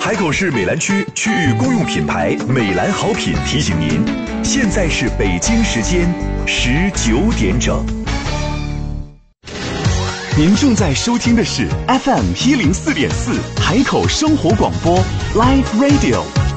海口市美兰区区域公用品牌美兰好品提醒您，现在是北京时间19点整。您正在收听的是 FM 104.4海口生活广播 Live Radio